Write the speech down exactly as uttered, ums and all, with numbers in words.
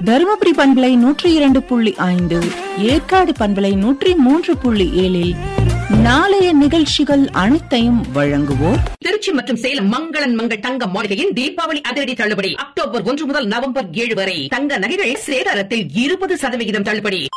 தருமபுரி பண்பலை நூற்றி இரண்டு புள்ளி ஐந்து, ஏற்காடு பண்பலை நூற்றி மூன்று புள்ளி ஏழில் நாளைய நிகழ்ச்சிகள் அனைத்தையும் வழங்குவோர் திருச்சி மற்றும் சேலம் மங்களன் மங்கள் தங்க மாளிகையின் தீபாவளி அதிரடி தள்ளுபடி. அக்டோபர் ஒன்று முதல் நவம்பர் ஏழு வரை தங்க நகைகள் சேதாரத்தில் இருபது சதவிகிதம் தள்ளுபடி.